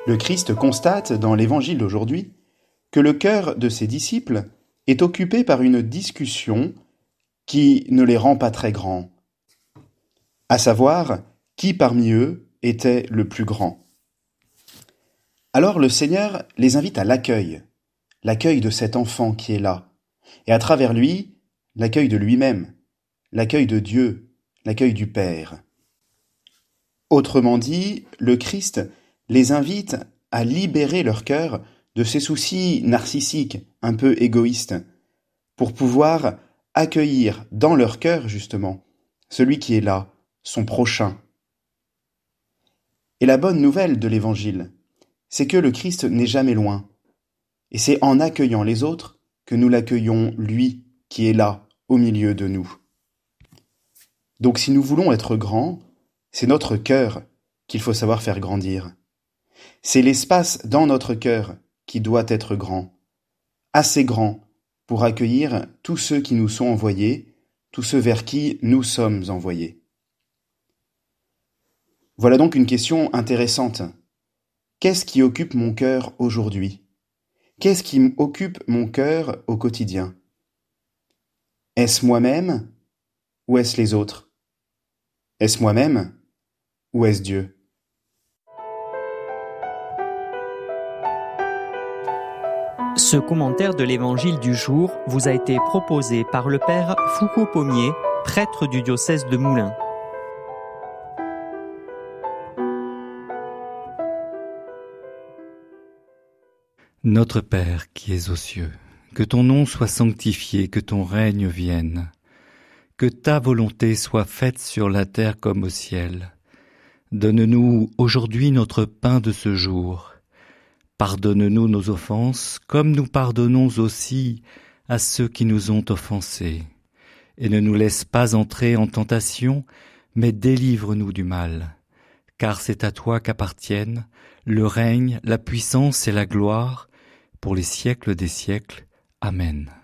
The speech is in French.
Le Christ constate dans l'Évangile d'aujourd'hui que le cœur de ses disciples est occupé par une discussion qui ne les rend pas très grands, à savoir qui parmi eux était le plus grand. Alors le Seigneur les invite à l'accueil de cet enfant qui est là, et à travers lui, l'accueil de lui-même, l'accueil de Dieu, l'accueil du Père. Autrement dit, le Christ les invite à libérer leur cœur de ces soucis narcissiques, un peu égoïstes, pour pouvoir accueillir dans leur cœur, justement, celui qui est là, son prochain. Et la bonne nouvelle de l'Évangile, c'est que le Christ n'est jamais loin. Et c'est en accueillant les autres que nous l'accueillons, lui, qui est là, au milieu de nous. Donc si nous voulons être grands, c'est notre cœur qu'il faut savoir faire grandir. C'est l'espace dans notre cœur qui doit être grand, assez grand pour accueillir tous ceux qui nous sont envoyés, tous ceux vers qui nous sommes envoyés. Voilà donc une question intéressante. Qu'est-ce qui occupe mon cœur aujourd'hui ? Qu'est-ce qui occupe mon cœur au quotidien ? Est-ce moi-même ou est-ce les autres ? Est-ce moi-même ou est-ce Dieu ? Ce commentaire de l'Évangile du jour vous a été proposé par le Père Foucault-Pommier, prêtre du diocèse de Moulins. Notre Père qui es aux cieux, que ton nom soit sanctifié, que ton règne vienne, que ta volonté soit faite sur la terre comme au ciel. Donne-nous aujourd'hui notre pain de ce jour. Pardonne-nous nos offenses, comme nous pardonnons aussi à ceux qui nous ont offensés. Et ne nous laisse pas entrer en tentation, mais délivre-nous du mal. Car c'est à toi qu'appartiennent le règne, la puissance et la gloire, pour les siècles des siècles. Amen.